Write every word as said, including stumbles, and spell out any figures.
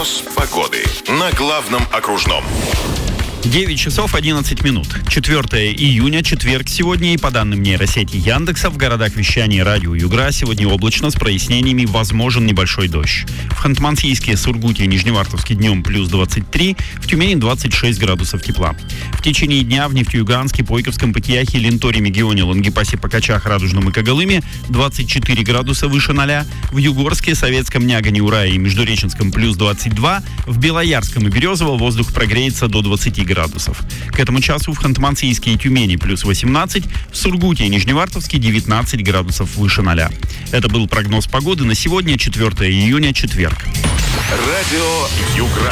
Прогноз погоды на главном окружном. девять часов одиннадцать минут. четвёртого июня, четверг сегодня, и по данным нейросети Яндекса, в городах вещания радио Югра сегодня облачно с прояснениями, возможен небольшой дождь. В Ханты-Мансийске, Сургуте и Нижневартовске днем плюс двадцать три, в Тюмени двадцать шесть градусов тепла. В течение дня в Нефтеюганске, Пойковском, Патияхе, Ленторе, Мегионе, Лангепасе, Покачах, Радужном и Когалыме двадцать четыре градуса выше ноля. В Югорске, Советском, Нягане, Урае и Междуреченском плюс двадцать два. В Белоярском и Березово воздух прогреется до двадцати градусов. К этому часу в Ханты-Мансийске и Тюмени плюс восемнадцать, в Сургуте и Нижневартовске девятнадцать градусов выше ноля. Это был прогноз погоды на сегодня, четвёртого июня, четверг. Радио Югра.